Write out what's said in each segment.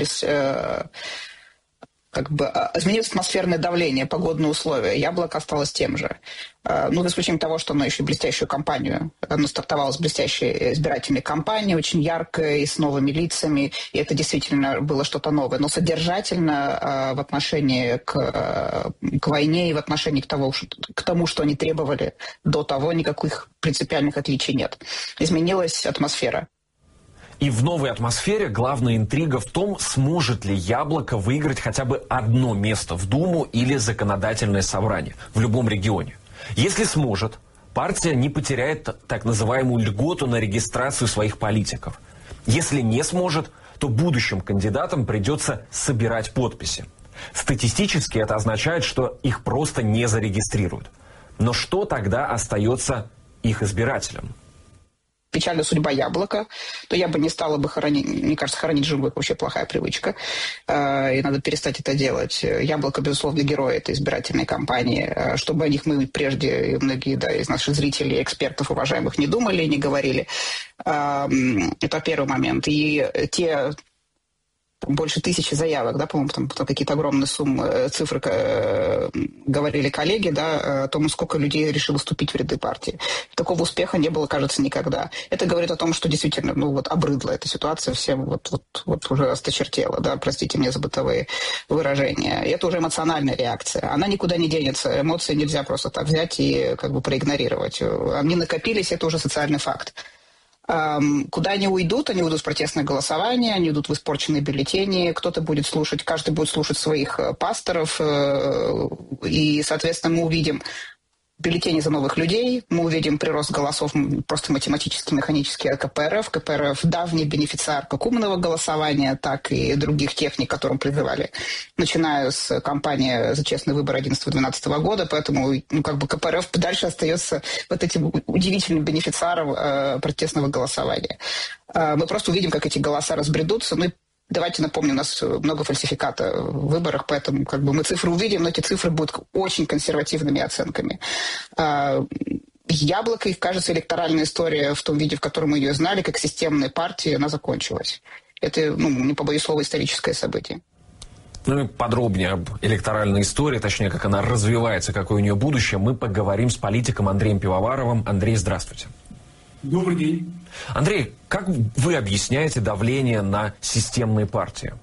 изменилось атмосферное давление, погодные условия. Яблоко осталось тем же. За исключением того, что оно еще блестящую кампанию. Оно стартовало с блестящей избирательной кампанией, очень яркой, и с новыми лицами. И это действительно было что-то новое. Но содержательно в отношении к войне и в отношении к тому, что они требовали до того, никаких принципиальных отличий нет. Изменилась атмосфера. И в новой атмосфере главная интрига в том, сможет ли Яблоко выиграть хотя бы одно место в Думу или законодательное собрание в любом регионе. Если сможет, партия не потеряет так называемую льготу на регистрацию своих политиков. Если не сможет, то будущим кандидатам придется собирать подписи. Статистически это означает, что их просто не зарегистрируют. Но что тогда остается их избирателям? Печальная судьба Яблока, то я бы не стала бы хоронить. Мне кажется, хоронить живых вообще плохая привычка. И надо перестать это делать. Яблоко, безусловно, герой этой избирательной кампании. Чтобы о них мы прежде, многие из наших зрителей, экспертов уважаемых, не думали и не говорили. Это первый момент. И те больше 1000 заявок, по-моему, там какие-то огромные суммы, цифры говорили коллеги, о том, сколько людей решило вступить в ряды партии. Такого успеха не было, кажется, никогда. Это говорит о том, что действительно, обрыдла эта ситуация, всем уже осточертела, простите мне за бытовые выражения. И это уже эмоциональная реакция. Она никуда не денется. Эмоции нельзя просто так взять и проигнорировать. Они накопились, это уже социальный факт. Куда они уйдут? Они уйдут в протестное голосование, они уйдут в испорченные бюллетени, каждый будет слушать своих пасторов, и, соответственно, мы увидим бюллетени за новых людей, мы увидим прирост голосов просто математически, механически от КПРФ. КПРФ – давний бенефициар как умного голосования, так и других техник, к которым призывали, начиная с кампании за честный выбор 2011-2012 года, поэтому КПРФ дальше остается этим удивительным бенефициаром протестного голосования. Мы просто увидим, как эти голоса разбредутся. Давайте напомню, у нас много фальсификата в выборах, поэтому мы цифры увидим, но эти цифры будут очень консервативными оценками. Яблоко, и, кажется, электоральная история в том виде, в котором мы ее знали, как системная партия, она закончилась. Это, не побоюсь слова, историческое событие. И подробнее об электоральной истории, точнее, как она развивается, какое у нее будущее, мы поговорим с политиком Андреем Пивоваровым. Андрей, здравствуйте. Добрый день. Андрей, как вы объясняете давление на системные партии?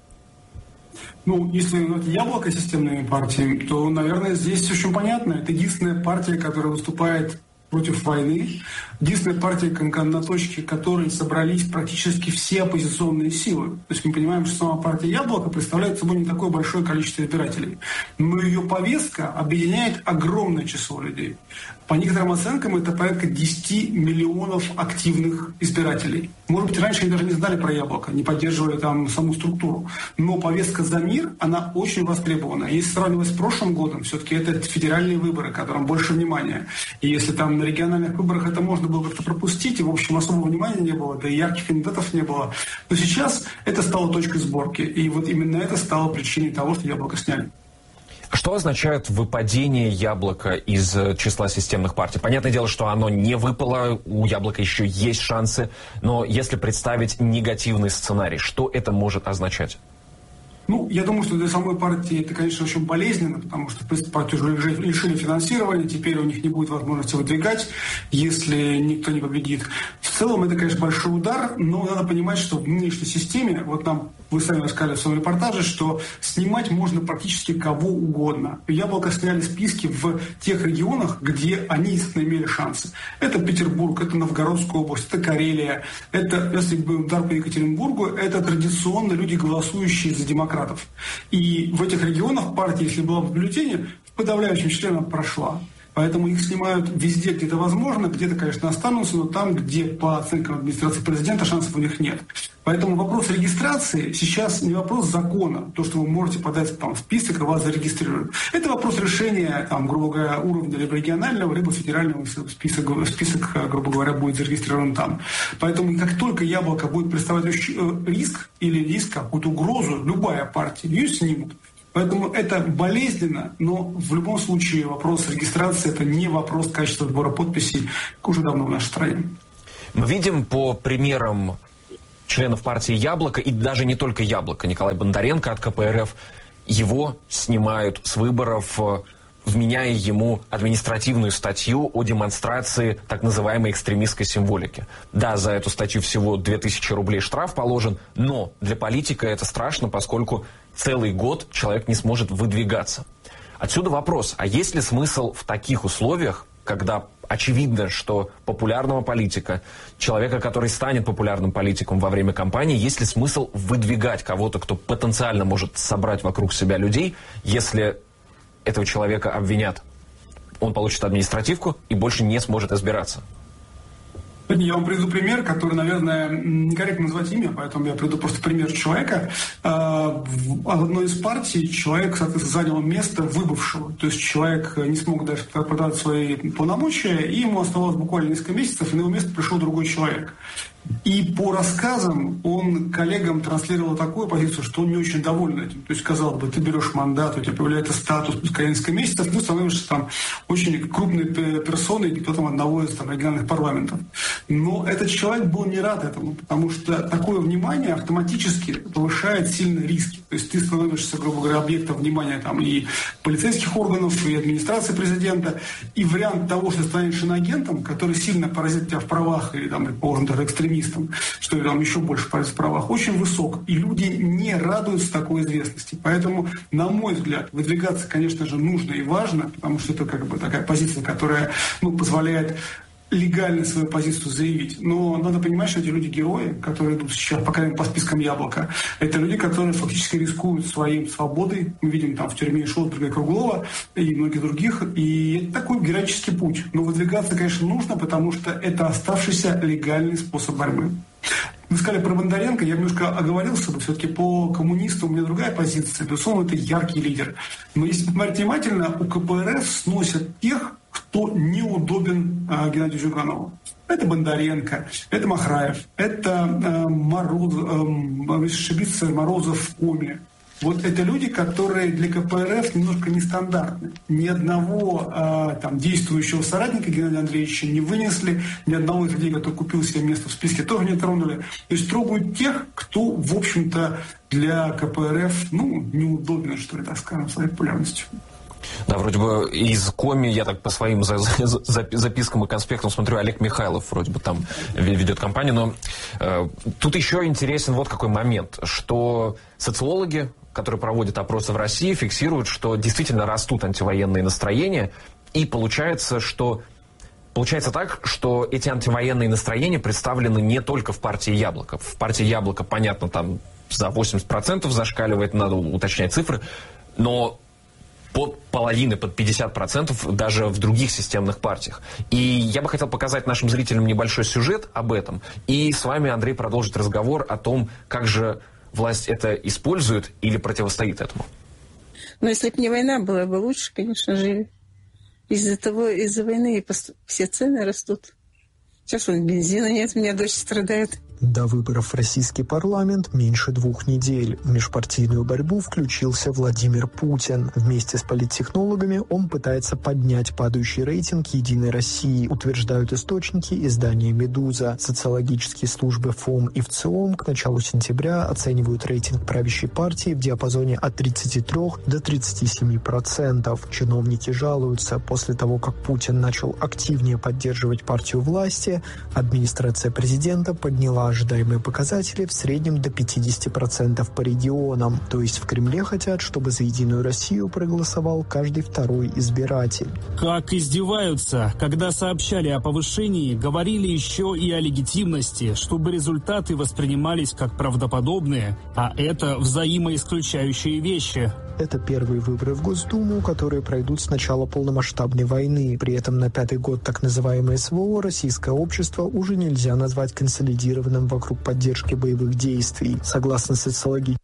Если это Яблоко системными партиями, то, наверное, здесь очень понятно. Это единственная партия, которая выступает против войны. Единственная партия, на точке которой собрались практически все оппозиционные силы. То есть мы понимаем, что сама партия Яблоко представляет собой не такое большое количество избирателей. Но ее повестка объединяет огромное число людей. По некоторым оценкам это порядка 10 миллионов активных избирателей. Может быть, раньше они даже не знали про Яблоко, не поддерживали там саму структуру. Но повестка за мир, она очень востребована. Если сравнивать с прошлым годом, все-таки это федеральные выборы, которым больше внимания. И если там на региональных выборах это можно было как-то пропустить, и, в общем, особого внимания не было, да и ярких кандидатов не было, то сейчас это стало точкой сборки. И именно это стало причиной того, что Яблоко сняли. Что означает выпадение Яблока из числа системных партий? Понятное дело, что оно не выпало, у Яблока еще есть шансы, но если представить негативный сценарий, что это может означать? Я думаю, что для самой партии это, конечно, очень болезненно, потому что, в принципе, партию уже лишили финансирования, теперь у них не будет возможности выдвигать, если никто не победит. В целом, это, конечно, большой удар, но надо понимать, что в нынешней системе, вы сами рассказали в своем репортаже, что снимать можно практически кого угодно. Яблоко сняли списки в тех регионах, где они действительно имели шансы. Это Петербург, это Новгородская область, это Карелия, это, если бы удар по Екатеринбургу, это традиционно люди, голосующие за демократов. И в этих регионах партия, если была в бюллетене, в подавляющем числе прошла. Поэтому их снимают везде, где это возможно, где-то, конечно, останутся, но там, где по оценкам администрации президента шансов у них нет. Поэтому вопрос регистрации сейчас не вопрос закона, то, что вы можете подать в список, и вас зарегистрируют. Это вопрос решения, грубо говоря, уровня либо регионального, либо федерального, список, грубо говоря, будет зарегистрирован там. Поэтому как только Яблоко будет представлять риск, какую-то угрозу, любая партия, ее снимут. Поэтому это болезненно, но в любом случае вопрос регистрации – это не вопрос качества сбора подписей уже давно в нашей стране. Мы видим по примерам членов партии «Яблоко», и даже не только «Яблоко», Николай Бондаренко от КПРФ, его снимают с выборов, вменяя ему административную статью о демонстрации так называемой экстремистской символики. Да, за эту статью всего 2000 рублей штраф положен, но для политика это страшно, поскольку целый год человек не сможет выдвигаться. Отсюда вопрос, а есть ли смысл в таких условиях, когда очевидно, что популярного политика, человека, который станет популярным политиком во время кампании, есть ли смысл выдвигать кого-то, кто потенциально может собрать вокруг себя людей, если этого человека обвинят, он получит административку и больше не сможет избираться? Я вам приведу пример, который, наверное, некорректно назвать имя, поэтому я приведу просто пример человека. В одной из партий человек, соответственно, занял место выбывшего. То есть человек не смог дальше продать свои полномочия, и ему оставалось буквально несколько месяцев, и на его место пришел другой человек. И по рассказам он коллегам транслировал такую позицию, что он не очень доволен этим. То есть, казалось бы, ты берешь мандат, у тебя появляется статус, пускай несколько месяцев, ты становишься там очень крупной персоной, депутатом одного из региональных парламентов. Но этот человек был не рад этому, потому что такое внимание автоматически повышает сильно риски. То есть ты становишься, грубо говоря, объектом внимания там, и полицейских органов, и администрации президента. И вариант того, что ты станешь иноагентом, который сильно поразит тебя в правах, или, там, предположим, даже экстремистом, что там еще больше поразит в правах, очень высок. И люди не радуются такой известности. Поэтому, на мой взгляд, выдвигаться, конечно же, нужно и важно, потому что это как бы такая позиция, которая позволяет легально свою позицию заявить. Но надо понимать, что эти люди герои, которые идут сейчас, по крайней мере, по спискам «Яблока», это люди, которые фактически рискуют своей свободой. Мы видим там в тюрьме Шолдберга и Круглова и многих других. И это такой героический путь. Но выдвигаться, конечно, нужно, потому что это оставшийся легальный способ борьбы. Вы сказали про Бондаренко, я немножко оговорился, все-таки по коммунистам у меня другая позиция. Безусловно, это яркий лидер. Но если посмотреть внимательно, у КПРФ сносят тех, кто неудобен Геннадию Зюганову. Это Бондаренко, это Махраев, это Морозов в Коме. Вот это люди, которые для КПРФ немножко нестандартны. Ни одного действующего соратника Геннадия Андреевича не вынесли, ни одного из людей, который купил себе место в списке, тоже не тронули. То есть трогают тех, кто, в общем-то, для КПРФ, неудобен, что ли, так скажем, своей популярностью. Да, вроде бы из Коми, я так по своим запискам и конспектам смотрю, Олег Михайлов вроде бы там ведет кампанию, но тут еще интересен вот какой момент, что социологи, которые проводят опросы в России, фиксируют, что действительно растут антивоенные настроения, и получается так, что эти антивоенные настроения представлены не только в партии «Яблоко». В партии «Яблоко», понятно, там за 80% зашкаливает, надо уточнять цифры, но под половины, под 50% даже в других системных партиях. И я бы хотел показать нашим зрителям небольшой сюжет об этом. И с вами, Андрей, продолжит разговор о том, как же власть это использует или противостоит этому. Но если бы не война, было бы лучше, конечно же. Из-за войны все цены растут. Сейчас бензина нет, у меня дочь страдает. До выборов в российский парламент меньше 2 недель. В межпартийную борьбу включился Владимир Путин. Вместе с политтехнологами он пытается поднять падающий рейтинг «Единой России», утверждают источники издания «Медуза». Социологические службы ФОМ и ВЦИОМ к началу сентября оценивают рейтинг правящей партии в диапазоне от 33 до 37%. Чиновники жалуются. После того, как Путин начал активнее поддерживать партию власти, администрация президента подняла ожидаемые показатели в среднем до 50% по регионам. То есть в Кремле хотят, чтобы за «Единую Россию» проголосовал каждый второй избиратель. Как издеваются, когда сообщали о повышении, говорили еще и о легитимности, чтобы результаты воспринимались как правдоподобные, а это взаимоисключающие вещи. Это первые выборы в Госдуму, которые пройдут с начала полномасштабной войны. При этом на 5-й год так называемое СВО российское общество уже нельзя назвать консолидированным вокруг поддержки боевых действий. Согласно социологии